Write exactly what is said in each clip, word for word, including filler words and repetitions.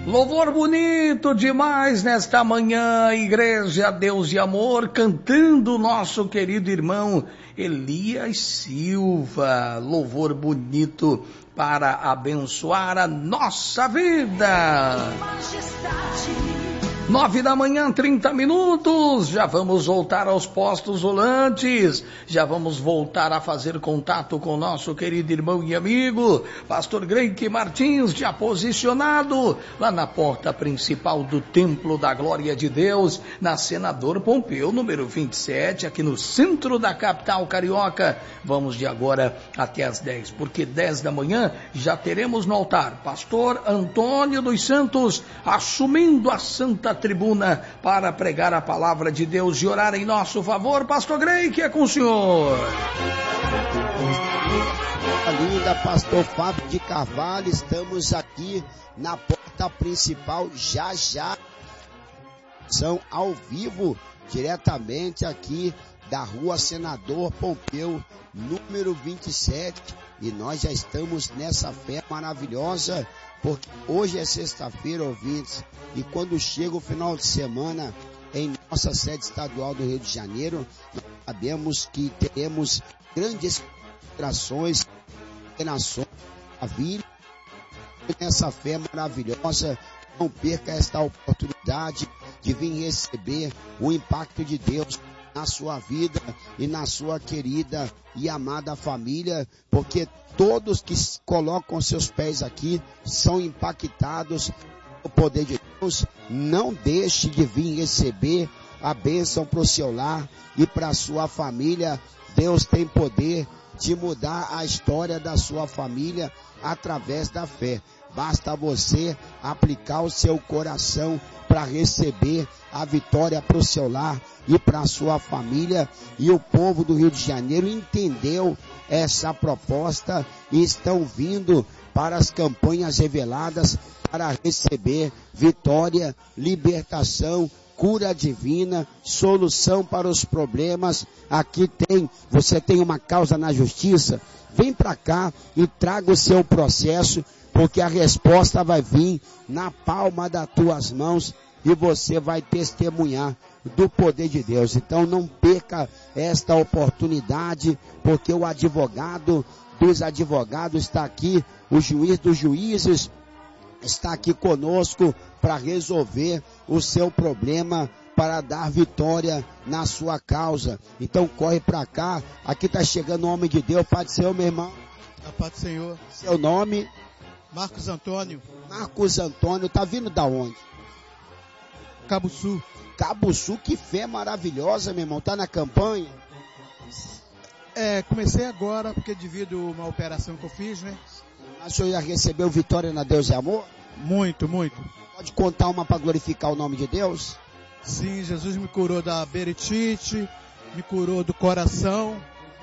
Louvor bonito demais nesta manhã, Igreja Deus e Amor, cantando o nosso querido irmão Elias Silva. Louvor bonito para abençoar a nossa vida. Nove da manhã, trinta minutos, já vamos voltar aos postos volantes, já vamos voltar a fazer contato com o nosso querido irmão e amigo, pastor Greike Martins, já posicionado lá na porta principal do Templo da Glória de Deus, na Senador Pompeu, número vinte e sete, aqui no centro da capital carioca. Vamos de agora até às dez, porque dez da manhã já teremos no altar pastor Antônio dos Santos, assumindo a Santa Tribuna para pregar a palavra de Deus e orar em nosso favor. Pastor Grey, que é com o senhor. Linda, pastor Fábio de Carvalho, estamos aqui na porta principal, já já, são ao vivo, diretamente aqui da rua Senador Pompeu, número vinte e sete, e nós já estamos nessa fé maravilhosa, porque hoje é sexta-feira, ouvintes, e quando chega o final de semana, em nossa sede estadual do Rio de Janeiro, nós sabemos que teremos grandes celebrações, nações, a vida, nessa fé maravilhosa. Não perca esta oportunidade de vir receber o impacto de Deus na sua vida e na sua querida e amada família, porque todos que colocam seus pés aqui são impactados pelo poder de Deus. Não deixe de vir receber a bênção para o seu lar e para a sua família. Deus tem poder de mudar a história da sua família através da fé. Basta você aplicar o seu coração para receber a vitória para o seu lar e para a sua família. E o povo do Rio de Janeiro entendeu essa proposta e estão vindo para as campanhas reveladas para receber vitória, libertação, cura divina, solução para os problemas. Aqui tem, você tem uma causa na justiça, vem para cá e traga o seu processo, porque a resposta vai vir na palma das tuas mãos e você vai testemunhar do poder de Deus. Então não perca esta oportunidade, porque o advogado dos advogados está aqui, o juiz dos juízes está aqui conosco para resolver o seu problema, para dar vitória na sua causa. Então corre para cá, aqui está chegando o homem de Deus. Pai do Senhor, meu irmão. A paz do Senhor. Seu nome? Marcos Antônio. Marcos Antônio, tá vindo da onde? Cabo Sul. Cabo Sul, que fé maravilhosa, meu irmão. Tá na campanha? É, comecei agora, porque devido a uma operação que eu fiz, né? Mas o senhor já recebeu vitória na Deus e Amor? Muito, muito. Pode contar uma para glorificar o nome de Deus? Sim, Jesus me curou da beretite, me curou do coração,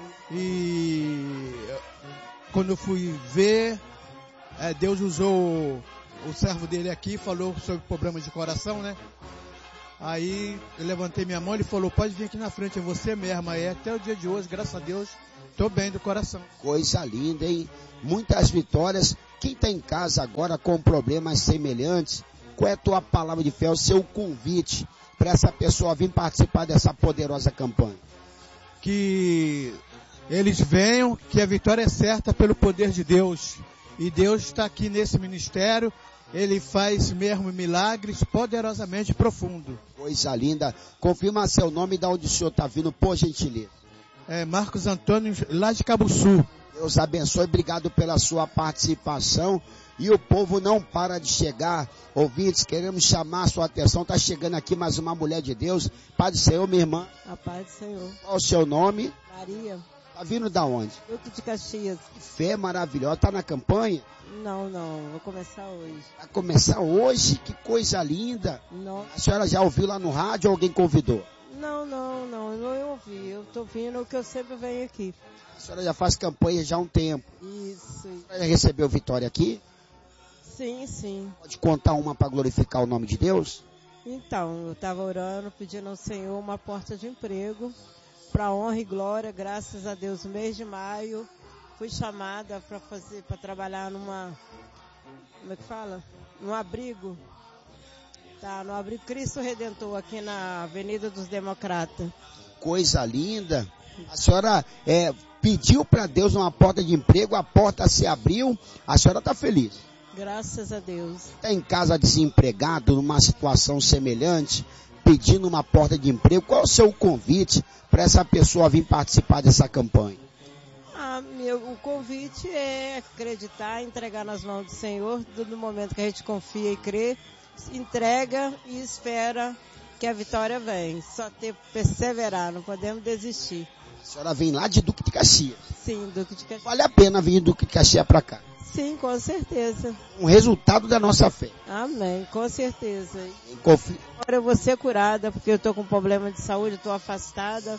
e quando eu fui ver, é, Deus usou o servo dele aqui, falou sobre problemas de coração, né? Aí eu levantei minha mão e ele falou, pode vir aqui na frente, é você mesmo. Aí até o dia de hoje, graças a Deus, estou bem do coração. Coisa linda, hein? Muitas vitórias. Quem está em casa agora com problemas semelhantes, qual é a tua palavra de fé, o seu convite para essa pessoa vir participar dessa poderosa campanha? Que eles venham, que a vitória é certa pelo poder de Deus. E Deus está aqui nesse ministério, Ele faz mesmo milagres poderosamente profundo. Coisa linda. Confirma seu nome e de onde o senhor está vindo, por gentileza. É Marcos Antônio, lá de Cabo Sul. Deus abençoe, obrigado pela sua participação. E o povo não para de chegar. Ouvintes, queremos chamar a sua atenção. Está chegando aqui mais uma mulher de Deus. Pai do Senhor, minha irmã. A paz do Senhor. Qual o seu nome? Maria. Está vindo da onde? Duque de Caxias. Que fé maravilhosa. Está na campanha? Não, não. Vou começar hoje. Vai começar hoje? Que coisa linda. Não. A senhora já ouviu lá no rádio ou alguém convidou? Não, não, não. Eu não ouvi. Eu estou vindo que eu sempre venho aqui. A senhora já faz campanha já há um tempo. Isso. A senhora já recebeu vitória aqui? Sim, sim. Pode contar uma para glorificar o nome de Deus? Então, eu estava orando, pedindo ao Senhor uma porta de emprego, para honra e glória, graças a Deus. No mês de maio, fui chamada para fazer, para trabalhar numa, como é que fala? no abrigo, tá, no abrigo Cristo Redentor, aqui na Avenida dos Democratas. Coisa linda. A senhora é, pediu para Deus uma porta de emprego, a porta se abriu, a senhora está feliz? Graças a Deus. Está em casa desempregado, numa situação semelhante, pedindo uma porta de emprego, qual é o seu convite para essa pessoa vir participar dessa campanha? Ah, meu, o convite é acreditar, entregar nas mãos do Senhor, no momento que a gente confia e crê, entrega e espera que a vitória vem. Só ter perseverar, não podemos desistir. A senhora vem lá de Duque de Caxias. Sim, Duque de Caxias. Vale a pena vir de Duque de Caxias para cá. Sim, com certeza. Um resultado da nossa fé. Amém, com certeza. Confio. Agora eu vou ser curada, porque eu estou com problema de saúde, estou afastada,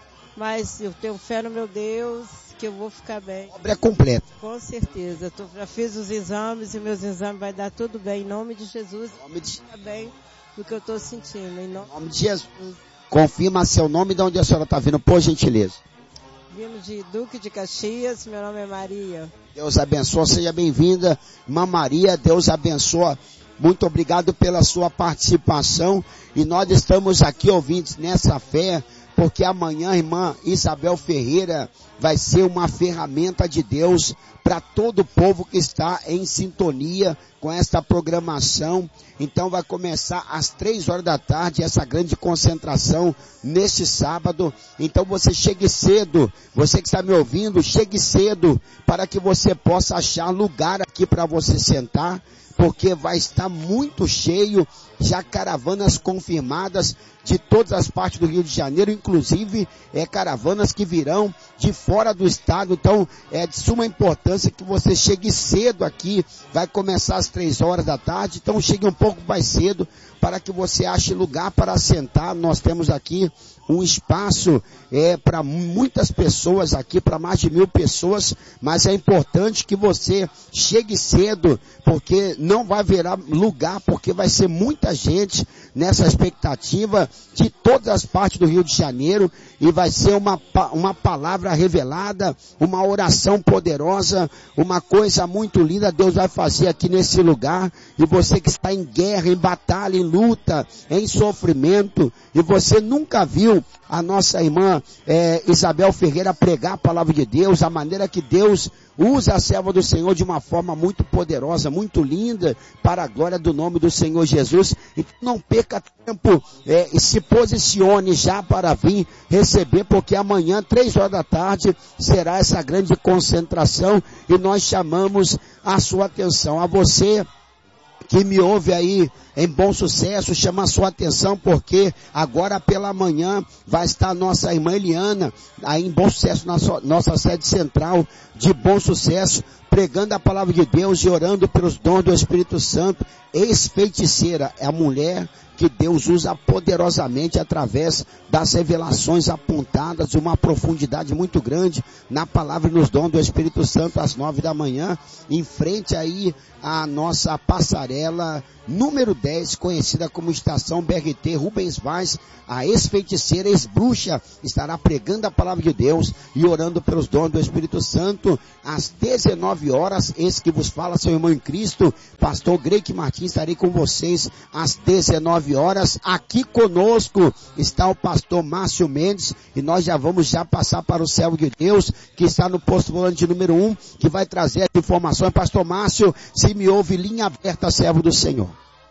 mas eu tenho fé no meu Deus, que eu vou ficar bem. A obra é completa. Com certeza. Eu tô, já fiz os exames e meus exames vai dar tudo bem, em nome de Jesus. Em nome de... Ficar bem do que eu estou sentindo. Em nome... em nome de Jesus. Confirma seu nome e de onde a senhora está vindo, por gentileza. Vimos de Duque de Caxias, meu nome é Maria. Deus abençoe, seja bem-vinda, irmã Maria, Deus abençoe. Muito obrigado pela sua participação e nós estamos aqui ouvintes nessa fé, porque amanhã a irmã Isabel Ferreira vai ser uma ferramenta de Deus para todo o povo que está em sintonia com esta programação. Então vai começar às três horas da tarde essa grande concentração neste sábado. Então você chegue cedo, você que está me ouvindo, chegue cedo para que você possa achar lugar aqui para você sentar, porque vai estar muito cheio, já caravanas confirmadas de todas as partes do Rio de Janeiro, inclusive é, caravanas que virão de fora do estado. Então é de suma importância que você chegue cedo aqui, vai começar às três horas da tarde, então chegue um pouco mais cedo para que você ache lugar para sentar. Nós temos aqui um espaço é, para muitas pessoas aqui, para mais de mil pessoas, mas é importante que você chegue cedo, porque não vai virar lugar, porque vai ser muita gente nessa expectativa de todas as partes do Rio de Janeiro, e vai ser uma, uma palavra revelada, uma oração poderosa, uma coisa muito linda Deus vai fazer aqui nesse lugar. E você que está em guerra, em batalha, em luta, em sofrimento, e você nunca viu a nossa irmã é, Isabel Ferreira pregar a palavra de Deus, a maneira que Deus usa a serva do Senhor de uma forma muito poderosa, muito linda, para a glória do nome do Senhor Jesus. Então não perca tempo é, e se posicione já para vir receber, porque amanhã, três horas da tarde, será essa grande concentração e nós chamamos a sua atenção. A você que me ouve aí em Bom Sucesso, chama a sua atenção, porque agora pela manhã vai estar a nossa irmã Eliana, aí em Bom Sucesso, na so, nossa sede central de Bom Sucesso, pregando a palavra de Deus e orando pelos dons do Espírito Santo. Ex-feiticeira é a mulher que Deus usa poderosamente através das revelações apontadas de uma profundidade muito grande na palavra e nos dons do Espírito Santo, às nove da manhã, em frente aí à nossa passarela número dez, conhecida como Estação B R T Rubens Vaz. A ex-feiticeira, ex-bruxa, estará pregando a palavra de Deus e orando pelos dons do Espírito Santo às dezenove horas. Esse que vos fala, seu irmão em Cristo, pastor Greik Martins, estarei com vocês às dezenove horas. Aqui conosco está o pastor Márcio Mendes, e nós já vamos já passar para o servo de Deus, que está no posto volante número um, que vai trazer as informações. Pastor Márcio, se me ouve, linha aberta, servo do Senhor.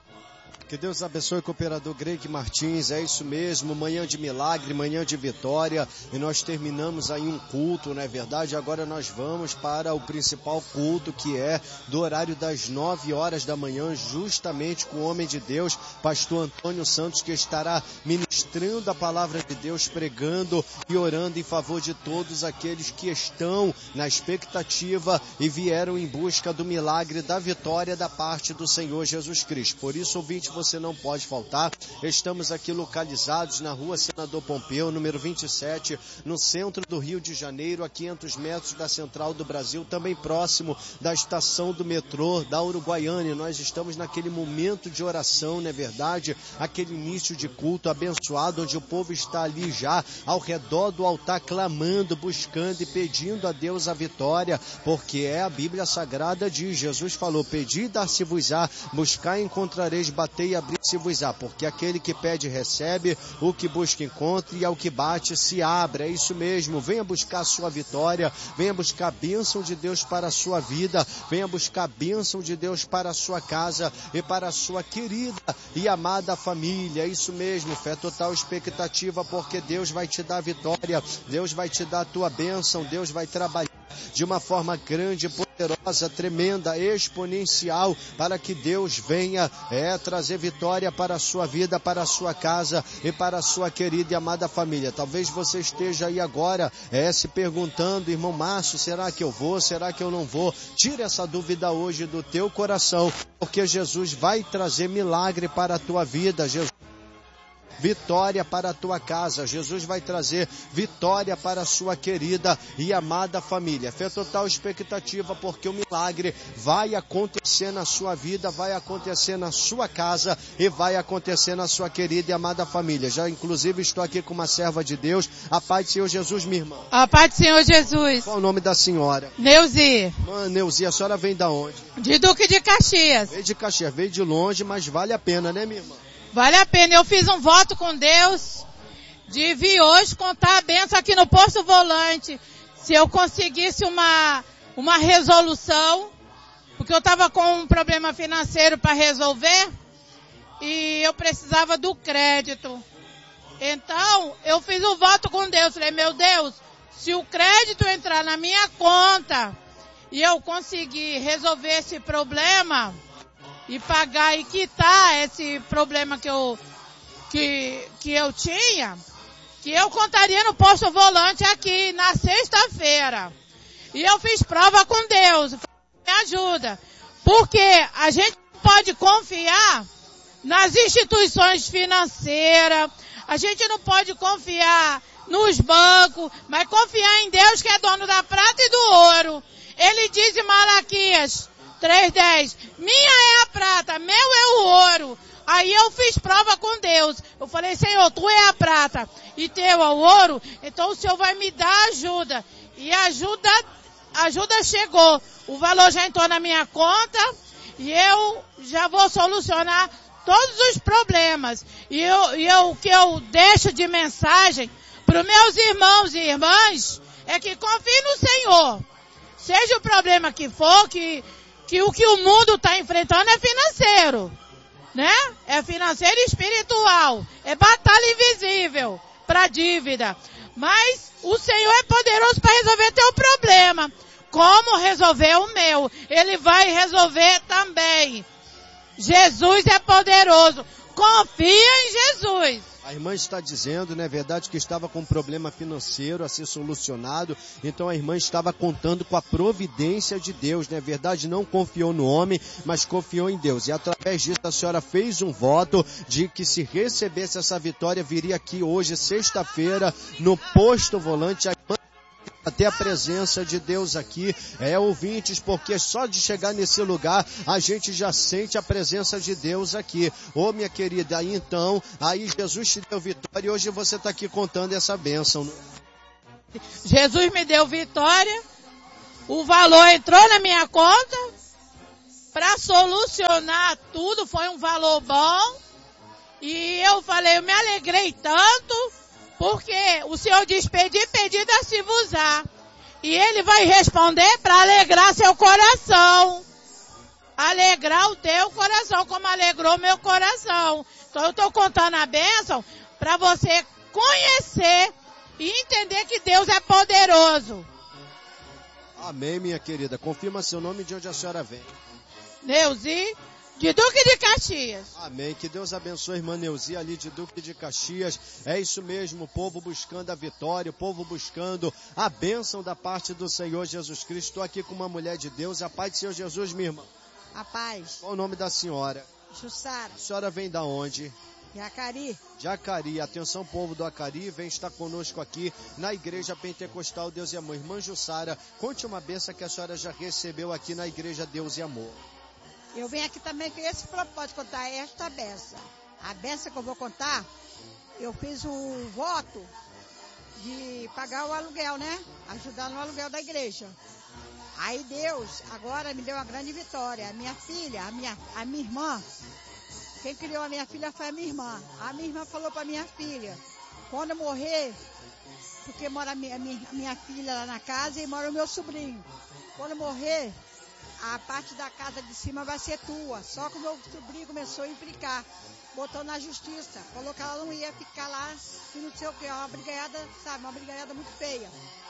Que Deus abençoe o cooperador Greik Martins, é isso mesmo, manhã de milagre, manhã de vitória, e nós terminamos aí um culto, não é verdade? Agora nós vamos para o principal culto, que é do horário das nove horas da manhã, justamente com o homem de Deus, pastor Antônio Santos, que estará ministrando a palavra de Deus, pregando e orando em favor de todos aqueles que estão na expectativa e vieram em busca do milagre da vitória da parte do Senhor Jesus Cristo. Por isso, ouvinte, você você não pode faltar. Estamos aqui localizados na rua Senador Pompeu, número vinte e sete, no centro do Rio de Janeiro, a quinhentos metros da Central do Brasil, também próximo da estação do metrô da Uruguaiana. Nós estamos naquele momento de oração, não é verdade? Aquele início de culto abençoado, onde o povo está ali já ao redor do altar, clamando, buscando e pedindo a Deus a vitória, porque é a Bíblia Sagrada diz, Jesus falou, pedi e dar-se-vos-á, buscar e encontrareis, bater e abrir-se-vos-á, porque aquele que pede recebe, o que busca encontra e ao que bate se abre. É isso mesmo, venha buscar a sua vitória, venha buscar a bênção de Deus para a sua vida, venha buscar a bênção de Deus para a sua casa e para a sua querida e amada família. É isso mesmo, fé total, expectativa, porque Deus vai te dar a vitória, Deus vai te dar a tua bênção, Deus vai trabalhar de uma forma grande, poderosa, tremenda, exponencial, para que Deus venha é, trazer vitória para a sua vida, para a sua casa e para a sua querida e amada família. Talvez você esteja aí agora é, se perguntando, irmão Márcio, será que eu vou, será que eu não vou? Tira essa dúvida hoje do teu coração, porque Jesus vai trazer milagre para a tua vida, Jesus. Vitória para a tua casa, Jesus vai trazer vitória para a sua querida e amada família. Fé total, expectativa, porque o milagre vai acontecer na sua vida, vai acontecer na sua casa e vai acontecer na sua querida e amada família. Já inclusive estou aqui com uma serva de Deus. A paz do Senhor Jesus, minha irmã. A paz do Senhor Jesus. Qual o nome da senhora? Neuzi. Mãe Neuzi, a senhora vem da onde? De Duque de Caxias. Veio de Caxias, veio de longe, mas vale a pena, né, minha irmã? Vale a pena. Eu fiz um voto com Deus de vir hoje contar a bênção aqui no Posto Volante. Se eu conseguisse uma, uma resolução, porque eu estava com um problema financeiro para resolver e eu precisava do crédito. Então, eu fiz um voto com Deus. Falei, meu Deus, se o crédito entrar na minha conta e eu conseguir resolver esse problema e pagar e quitar esse problema que eu, que, que eu tinha, que eu contaria no Posto Volante aqui na sexta-feira. E eu fiz prova com Deus. Me ajuda. Porque a gente pode confiar nas instituições financeiras, a gente não pode confiar nos bancos, mas confiar em Deus que é dono da prata e do ouro. Ele diz em Malaquias três, dez, minha é a prata, meu é o ouro. Aí eu fiz prova com Deus. Eu falei, Senhor, tu é a prata e teu é o ouro, então o Senhor vai me dar ajuda. E a ajuda, a ajuda chegou. O valor já entrou na minha conta e eu já vou solucionar todos os problemas. E eu, e eu, o que eu deixo de mensagem para os meus irmãos e irmãs é que confiem no Senhor. Seja o problema que for, que que o que o mundo está enfrentando é financeiro, né? É financeiro e espiritual, é batalha invisível para dívida. Mas o Senhor é poderoso para resolver teu problema. Como resolver o meu? Ele vai resolver também. Jesus é poderoso. Confia em Jesus. A irmã está dizendo, não é verdade, que estava com um problema financeiro a ser solucionado, então a irmã estava contando com a providência de Deus, não é verdade? Não confiou no homem, mas confiou em Deus. E através disso a senhora fez um voto de que se recebesse essa vitória, viria aqui hoje, sexta-feira, no Posto Volante. A irmã até a presença de Deus aqui, é ouvintes, porque só de chegar nesse lugar, a gente já sente a presença de Deus aqui. Ô minha querida, aí então, aí Jesus te deu vitória e hoje você está aqui contando essa bênção. Jesus me deu vitória, o valor entrou na minha conta, para solucionar tudo, foi um valor bom, e eu falei, eu me alegrei tanto, porque o Senhor diz, pedir, pedir, dá-se-vos-á. E Ele vai responder para alegrar seu coração. Alegrar o teu coração, como alegrou meu coração. Então eu estou contando a bênção para você conhecer e entender que Deus é poderoso. Amém, minha querida. Confirma seu nome de onde a senhora vem. Neuzi, de Duque de Caxias. Amém. Que Deus abençoe a irmã Neuzi ali de Duque de Caxias. É isso mesmo, o povo buscando a vitória, o povo buscando a bênção da parte do Senhor Jesus Cristo. Estou aqui com uma mulher de Deus. A paz do Senhor Jesus, minha irmã. A paz. Qual o nome da senhora? Jussara. A senhora vem da onde? Jacari. Jacari, atenção povo do Acari, vem estar conosco aqui na Igreja Pentecostal Deus e Amor. Irmã Jussara, conte uma bênção que a senhora já recebeu aqui na Igreja Deus e Amor. Eu venho aqui também com esse propósito, contar esta benção. A benção que eu vou contar, eu fiz um voto de pagar o aluguel, né? Ajudar no aluguel da igreja. Aí Deus agora me deu uma grande vitória. A minha filha, a minha, a minha irmã, quem criou a minha filha foi a minha irmã. A minha irmã falou para minha filha, quando eu morrer, porque mora a minha, a minha, a minha filha lá na casa e mora o meu sobrinho. Quando eu morrer, a parte da casa de cima vai ser tua. Só que o meu sobrinho começou a implicar, botou na justiça, falou que ela não ia ficar lá e não sei o que, uma brigaiada, sabe, uma brigaiada muito feia.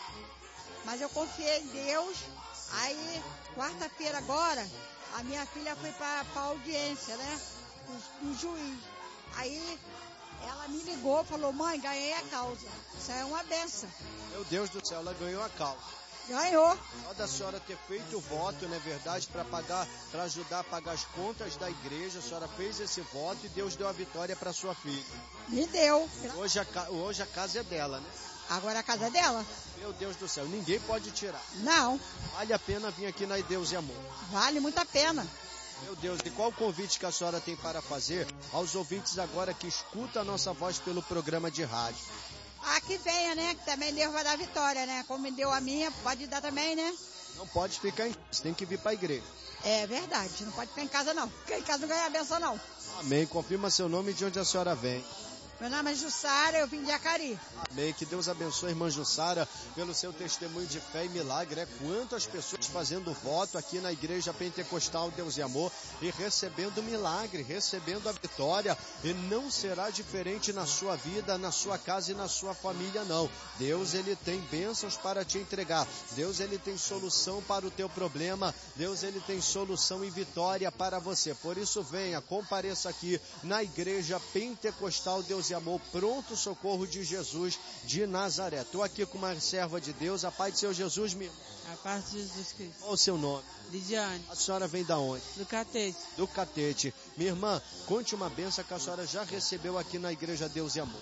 Mas eu confiei em Deus. Aí, quarta-feira agora, a minha filha foi para a audiência, né? Do, do juiz. Aí ela me ligou, falou, mãe, ganhei a causa. Isso é uma benção. Meu Deus do céu, ela ganhou a causa. Ganhou. Só da senhora ter feito o voto, não é verdade, para pagar, para ajudar a pagar as contas da igreja, a senhora fez esse voto e Deus deu a vitória para sua filha. Me deu. Hoje a, hoje a casa é dela, né? Agora a casa é dela. Meu Deus do céu, ninguém pode tirar. Não. Vale a pena vir aqui na Deus e Amor. Vale muito a pena. Meu Deus, e qual o convite que a senhora tem para fazer aos ouvintes agora que escutam a nossa voz pelo programa de rádio? Ah, que venha, né? Que também Deus vai dar vitória, né? Como me deu a minha, pode dar também, né? Não pode ficar em casa, tem que vir para a igreja. É verdade, não pode ficar em casa não. Porque em casa não ganha a benção não. Amém, confirma seu nome e de onde a senhora vem. Meu nome é Jussara, eu vim de Acari. Amém, que Deus abençoe a irmã Jussara pelo seu testemunho de fé e milagre. É quantas pessoas fazendo voto aqui na Igreja Pentecostal Deus e Amor e recebendo milagre, recebendo a vitória. E não será diferente na sua vida, na sua casa e na sua família, não. Deus, ele tem bênçãos para te entregar. Deus, ele tem solução para o teu problema. Deus, ele tem solução e vitória para você. Por isso, venha, compareça aqui na Igreja Pentecostal Deus e Amor, pronto socorro de Jesus de Nazaré. Estou aqui com uma serva de Deus, a paz de seu Jesus, me... A paz de Jesus Cristo. Qual o seu nome? Lidiane. A senhora vem da onde? Do Catete. Do Catete. Minha irmã, conte uma bênção que a senhora já recebeu aqui na Igreja Deus e Amor.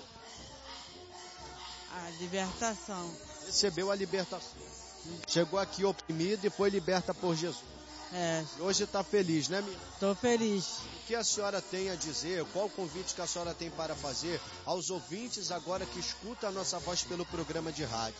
A libertação. Recebeu a libertação. Chegou aqui oprimida e foi liberta por Jesus. É. E hoje está feliz, né, minha? Estou feliz. O que a senhora tem a dizer, qual o convite que a senhora tem para fazer aos ouvintes agora que escutam a nossa voz pelo programa de rádio?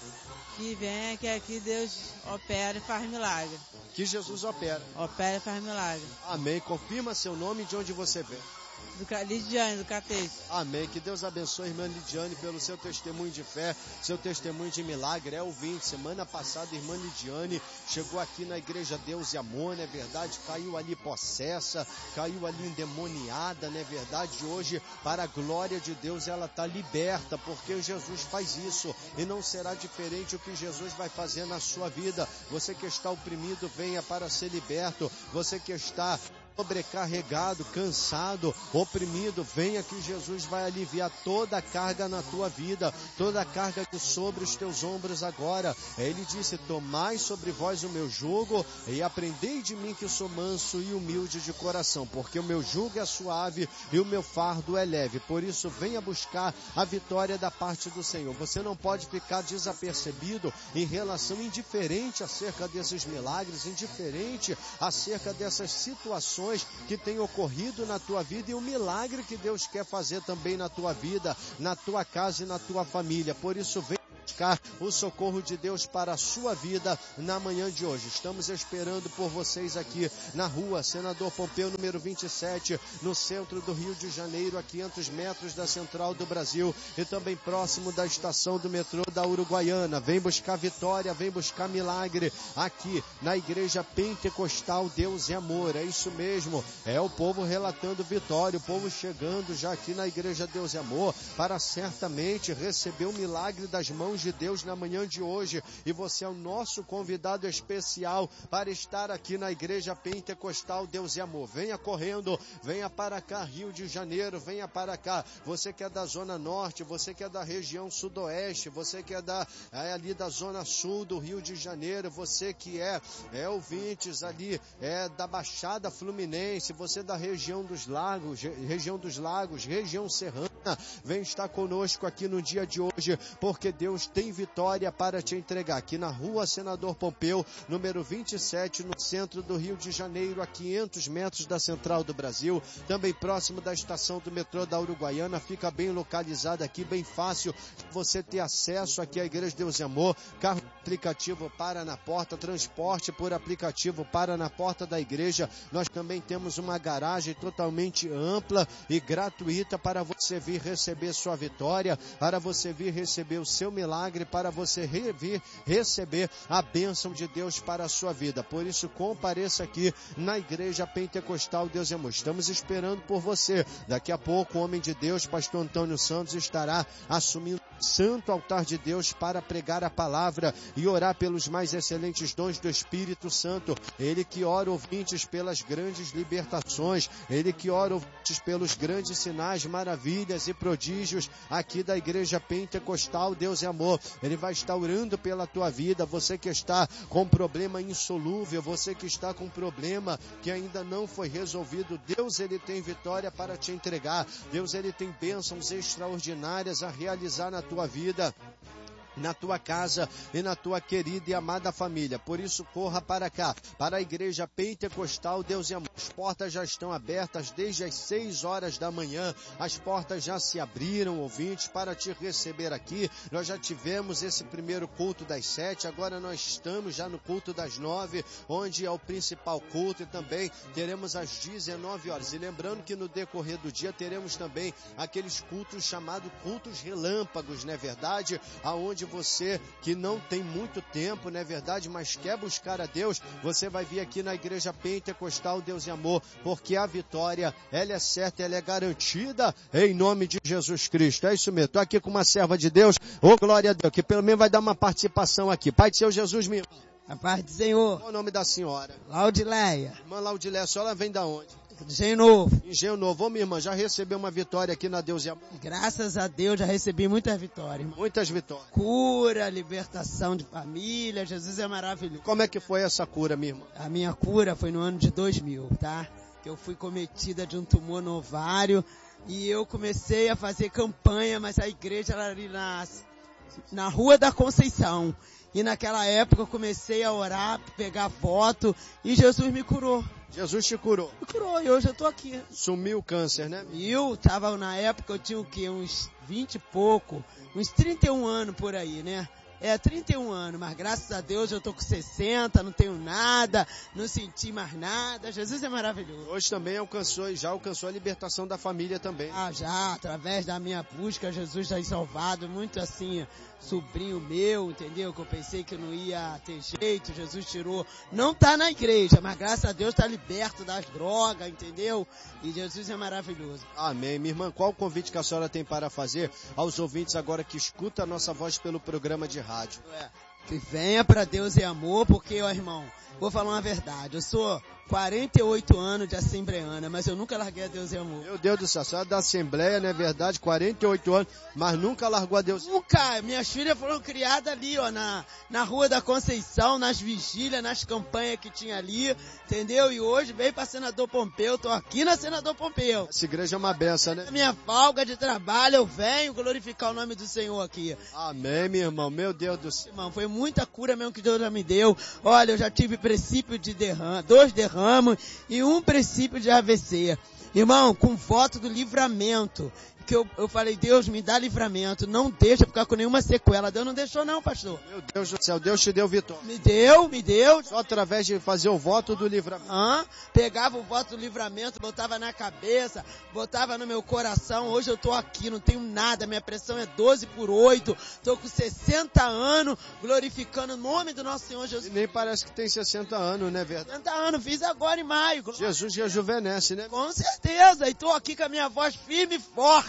Que venha, que aqui Deus opera e faz milagre. Que Jesus opera. Opera e faz milagre. Amém. Confirma seu nome e de onde você vem. Do Lidiane, do Catete. Amém. Que Deus abençoe a irmã Lidiane pelo seu testemunho de fé, seu testemunho de milagre. É ouvinte. Semana passada, a irmã Lidiane chegou aqui na Igreja Deus e Amor, não é verdade? Caiu ali possessa, caiu ali endemoniada, não é verdade? Hoje, para a glória de Deus, ela está liberta, porque Jesus faz isso. E não será diferente o que Jesus vai fazer na sua vida. Você que está oprimido, venha para ser liberto. Você que está sobrecarregado, cansado, oprimido, venha que Jesus vai aliviar toda a carga na tua vida, toda a carga sobre os teus ombros agora. Ele disse, tomai sobre vós o meu jugo e aprendei de mim que sou manso e humilde de coração, porque o meu jugo é suave e o meu fardo é leve. Por isso venha buscar a vitória da parte do Senhor. Você não pode ficar desapercebido em relação, indiferente acerca desses milagres, indiferente acerca dessas situações que tem ocorrido na tua vida e o milagre que Deus quer fazer também na tua vida, na tua casa e na tua família. Por isso, vem buscar o socorro de Deus para a sua vida na manhã de hoje. Estamos esperando por vocês aqui na rua Senador Pompeu, número vinte e sete, no centro do Rio de Janeiro, a quinhentos metros da Central do Brasil e também próximo da estação do metrô da Uruguaiana. Vem buscar vitória, vem buscar milagre aqui na Igreja Pentecostal Deus e Amor. É isso mesmo, é o povo relatando vitória, o povo chegando já aqui na Igreja Deus e Amor para certamente receber o milagre das mãos de Deus na manhã de hoje e você é o nosso convidado especial para estar aqui na Igreja Pentecostal Deus e Amor. Venha correndo, venha para cá, Rio de Janeiro, venha para cá. Você que é da Zona Norte, você que é da região Sudoeste, você que é, da, é ali da Zona Sul do Rio de Janeiro, você que é, é ouvintes ali é da Baixada Fluminense, você da região dos Lagos, região dos Lagos, região serrana, vem estar conosco aqui no dia de hoje, porque Deus tem vitória para te entregar. Aqui na Rua Senador Pompeu, número vinte e sete, no centro do Rio de Janeiro, a quinhentos metros da Central do Brasil, também próximo da estação do metrô da Uruguaiana, fica bem localizada aqui, bem fácil você ter acesso aqui à Igreja Deus e Amor. Carro aplicativo para na porta, transporte por aplicativo para na porta da igreja. Nós também temos uma garagem totalmente ampla e gratuita para você vir receber sua vitória, para você vir receber o seu milagre, para você vir receber a bênção de Deus para a sua vida. Por isso, compareça aqui na Igreja Pentecostal Deus e Amor. Estamos esperando por você. Daqui a pouco, o homem de Deus, pastor Antônio Santos, estará assumindo o santo altar de Deus para pregar a palavra e orar pelos mais excelentes dons do Espírito Santo. Ele que ora ouvintes pelas grandes libertações, ele que ora ouvintes pelos grandes sinais, maravilhas e prodígios aqui da Igreja Pentecostal Deus e Amor. Ele vai estar orando pela tua vida, você que está com problema insolúvel, você que está com problema que ainda não foi resolvido. Deus, ele tem vitória para te entregar. Deus, ele tem bênçãos extraordinárias a realizar na tua vida, na tua casa e na tua querida e amada família. Por isso, corra para cá, para a Igreja Pentecostal Deus e Amor. As portas já estão abertas desde as seis horas da manhã. As portas já se abriram, ouvintes, para te receber aqui. Nós já tivemos esse primeiro culto das sete, agora nós estamos já no culto das nove, onde é o principal culto, e também teremos às dezenove horas. E lembrando que no decorrer do dia teremos também aqueles cultos chamados cultos relâmpagos, não é verdade? Aonde você que não tem muito tempo, não é verdade, mas quer buscar a Deus, você vai vir aqui na Igreja Pentecostal Deus e Amor, porque a vitória, ela é certa, ela é garantida em nome de Jesus Cristo. É isso mesmo. Estou aqui com uma serva de Deus, ô glória a Deus, que pelo menos vai dar uma participação aqui. Pai do Seu Jesus, minha irmã. A paz do Senhor. Qual o nome da senhora? Laudileia. Irmã Laudileia, a senhora vem da onde? Engenho Novo. Engenho Novo. Ô, minha irmã, já recebeu uma vitória aqui na Deus e Amor? Graças a Deus já recebi muitas vitórias, irmão. Muitas vitórias. Cura, libertação de família, Jesus é maravilhoso. Como é que foi essa cura, minha irmã? A minha cura foi no ano de dois mil, tá? Que eu fui cometida de um tumor no ovário e eu comecei a fazer campanha, mas a igreja era ali na, na Rua da Conceição. E naquela época eu comecei a orar, pegar voto e Jesus me curou. Jesus te curou. Me curou e hoje eu tô aqui. Sumiu o câncer, né? E eu tava, na época eu tinha o quê? Uns vinte e pouco, uns trinta e um anos por aí, né? É, trinta e um anos, mas graças a Deus eu tô com sessenta, não tenho nada, não senti mais nada. Jesus é maravilhoso. Hoje também alcançou, já alcançou a libertação da família também. Ah, já, através da minha busca, Jesus tem salvado muito assim, sobrinho meu, entendeu? Que eu pensei que não ia ter jeito, Jesus tirou. Não tá na igreja, mas graças a Deus tá liberto das drogas, entendeu? E Jesus é maravilhoso. Amém. Minha irmã, qual o convite que a senhora tem para fazer aos ouvintes agora que escutam a nossa voz pelo programa de rádio? É, que venha para Deus e Amor, porque, ó irmão, vou falar uma verdade, eu sou quarenta e oito anos de assembleana, mas eu nunca larguei a Deus e Amor. Meu Deus do céu, a senhora é da Assembleia, não é verdade? quarenta e oito anos, mas nunca largou a Deus. Nunca, minhas filhas foram criadas ali, ó, na, na Rua da Conceição, nas vigílias, nas campanhas que tinha ali, entendeu? E hoje veio para Senador Pompeu, tô aqui na Senador Pompeu. Essa igreja é uma benção, né? Na minha folga de trabalho, eu venho glorificar o nome do Senhor aqui. Amém, meu irmão, meu Deus do céu. Irmão, foi muita cura mesmo que Deus já me deu. Olha, eu já tive princípio de derrame, dois derrames, e um princípio de A V C. Irmão, com voto do livramento. Que eu, eu falei, Deus, me dá livramento, não deixa ficar com nenhuma sequela. Deus não deixou não, pastor. Meu Deus do céu, Deus te deu vitória. Me deu, me deu. Só através de fazer o voto do livramento. Ah, pegava o voto do livramento, botava na cabeça, botava no meu coração. Hoje eu tô aqui, não tenho nada, minha pressão é doze por oito, tô com sessenta anos, glorificando o nome do nosso Senhor Jesus. E nem parece que tem sessenta anos, né, verdade? sessenta anos, fiz agora em maio. Jesus rejuvenesce, né? Com certeza, e tô aqui com a minha voz firme e forte.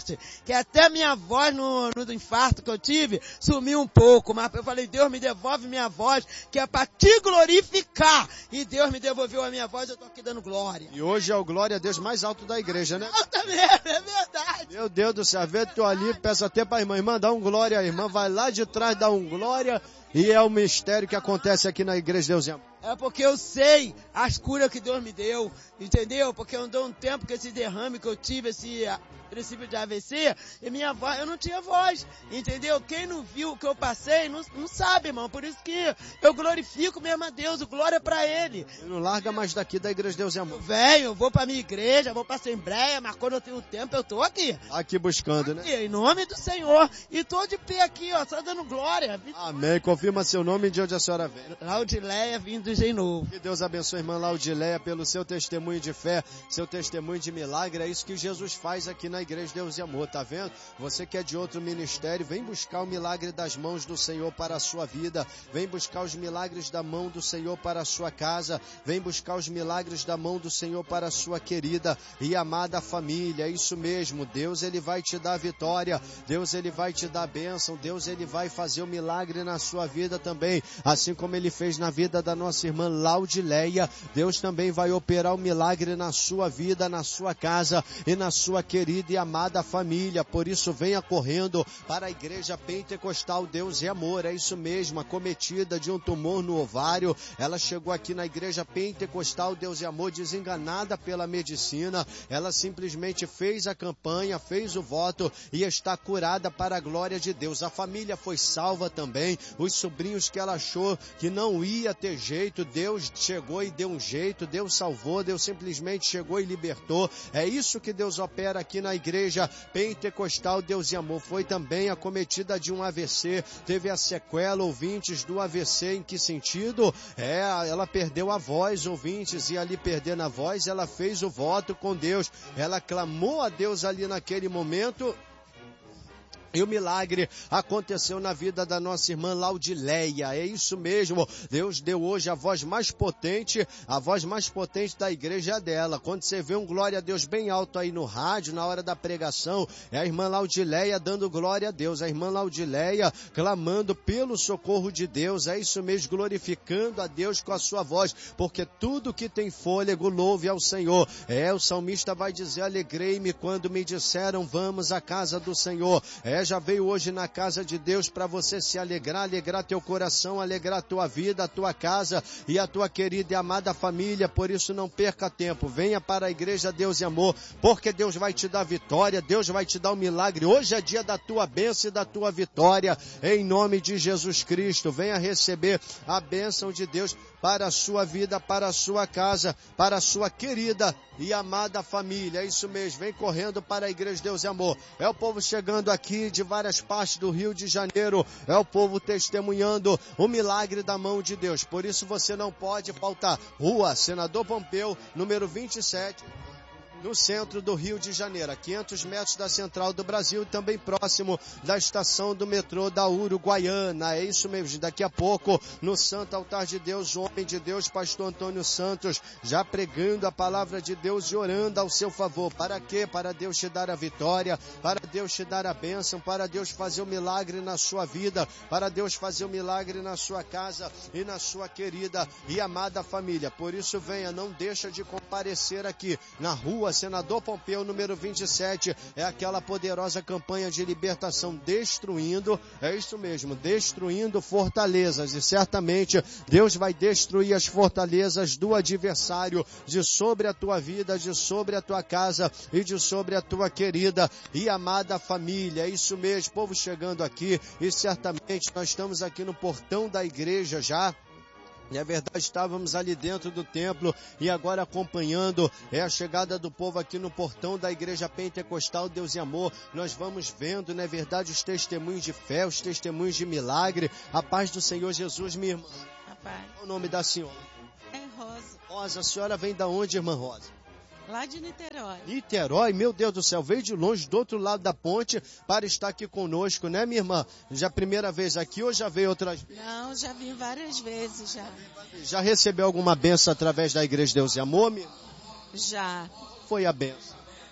forte, que até minha voz no, no infarto que eu tive sumiu um pouco, mas eu falei, Deus me devolve minha voz, que é para te glorificar. E Deus me devolveu a minha voz, eu tô aqui dando glória. E hoje é o glória a Deus mais alto da igreja, né? Alta mesmo, é verdade. Meu Deus do céu, vê tu ali, peço até pra irmã, irmã, dá um glória, a irmã vai lá de trás, dá um glória, e é o mistério que acontece aqui na igreja de Deus e Amor. É porque eu sei as curas que Deus me deu, entendeu? Porque eu andou um tempo com esse derrame que eu tive, esse princípio de A V C, e minha voz, eu não tinha voz, entendeu? Quem não viu o que eu passei, não, não sabe, irmão. Por isso que eu glorifico mesmo a Deus, o glória é pra Ele. E não larga mais daqui da igreja de Deus e Amor. Eu venho, vou pra minha igreja, vou pra Assembleia, mas quando eu tenho tempo eu tô aqui. Aqui buscando, aqui, né? Em nome do Senhor. E tô de pé aqui, ó, só dando glória. Amém. Confirma seu nome e de onde a senhora vem. Laudileia, vindo de novo. Que Deus abençoe a irmã Laudileia pelo seu testemunho de fé, seu testemunho de milagre. É isso que Jesus faz aqui na igreja de Deus e Amor, tá vendo? Você que é de outro ministério, vem buscar o milagre das mãos do Senhor para a sua vida. Vem buscar os milagres da mão do Senhor para a sua casa. Vem buscar os milagres da mão do Senhor para a sua querida e amada família. É isso mesmo. Deus, Ele vai te dar vitória. Deus, Ele vai te dar bênção. Deus, Ele vai fazer o milagre na sua vida também. Assim como Ele fez na vida da nossa irmã Laudileia, Deus também vai operar o milagre na sua vida, na sua casa e na sua querida e amada família. Por isso, venha correndo para a igreja pentecostal Deus e Amor. É isso mesmo, acometida de um tumor no ovário. Ela chegou aqui na igreja pentecostal Deus e Amor, desenganada pela medicina. Ela simplesmente fez a campanha, fez o voto e está curada para a glória de Deus. A família foi salva também. Os sobrinhos que ela achou que não ia ter jeito, Deus chegou e deu um jeito. Deus salvou, Deus simplesmente chegou e libertou. É isso que Deus opera aqui na igreja pentecostal Deus e Amor. Foi também acometida de um A V C, teve a sequela, ouvintes, do A V C. Em que sentido? É, ela perdeu a voz, ouvintes, e ali perdendo a voz, ela fez o voto com Deus, ela clamou a Deus ali naquele momento. E o milagre aconteceu na vida da nossa irmã Laudileia. É isso mesmo. Deus deu hoje a voz mais potente, a voz mais potente da igreja é a dela. Quando você vê um glória a Deus bem alto aí no rádio, na hora da pregação, é a irmã Laudileia dando glória a Deus. A irmã Laudileia clamando pelo socorro de Deus. É isso mesmo, glorificando a Deus com a sua voz. Porque tudo que tem fôlego, louve ao Senhor. É, o salmista vai dizer, alegrei-me quando me disseram, vamos à casa do Senhor. É, já veio hoje na casa de Deus para você se alegrar, alegrar teu coração, alegrar a tua vida, a tua casa e a tua querida e amada família. Por isso não perca tempo, venha para a igreja Deus e Amor, porque Deus vai te dar vitória, Deus vai te dar um milagre. Hoje é dia da tua bênção e da tua vitória, em nome de Jesus Cristo. Venha receber a bênção de Deus para a sua vida, para a sua casa, para a sua querida e amada família. É isso mesmo, vem correndo para a igreja Deus e Amor. É o povo chegando aqui de várias partes do Rio de Janeiro, é o povo testemunhando o milagre da mão de Deus. Por isso você não pode faltar. Rua Senador Pompeu, número vinte e sete, no centro do Rio de Janeiro, a quinhentos metros da Central do Brasil e também próximo da estação do metrô da Uruguaiana. É isso mesmo, daqui a pouco no Santo Altar de Deus, o homem de Deus, pastor Antônio Santos, já pregando a palavra de Deus e orando ao seu favor. Para quê? Para Deus te dar a vitória, para Deus te dar a bênção, para Deus fazer o milagre na sua vida, para Deus fazer o milagre na sua casa e na sua querida e amada família. Por isso venha, não deixa de comparecer aqui na rua Senador Pompeu, número vinte e sete, é aquela poderosa campanha de libertação destruindo, é isso mesmo, destruindo fortalezas, e certamente Deus vai destruir as fortalezas do adversário de sobre a tua vida, de sobre a tua casa e de sobre a tua querida e amada família. É isso mesmo, povo chegando aqui, e certamente nós estamos aqui no portão da igreja já. E é verdade, estávamos ali dentro do templo e agora acompanhando é a chegada do povo aqui no portão da igreja pentecostal Deus e Amor. Nós vamos vendo, não é verdade, os testemunhos de fé, os testemunhos de milagre. A paz do Senhor Jesus, minha irmã. A paz. Qual o nome da senhora? É Rosa. Rosa, a senhora vem da onde, irmã Rosa? Lá de Niterói. Niterói, meu Deus do céu, veio de longe, do outro lado da ponte, para estar aqui conosco, né, minha irmã? Já primeira vez aqui ou já veio outras vezes? Não, já vim várias vezes já. Já recebeu alguma benção através da igreja Deus e Amor, minha? Já. Foi a benção?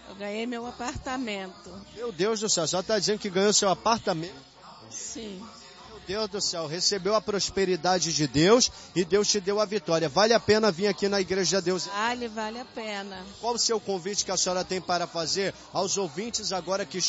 Eu ganhei meu apartamento. Meu Deus do céu, a senhora está dizendo que ganhou seu apartamento? Sim. Meu Deus do céu, recebeu a prosperidade de Deus e Deus te deu a vitória. Vale a pena vir aqui na Igreja de Deus? Vale, vale a pena. Qual o seu convite que a senhora tem para fazer aos ouvintes agora que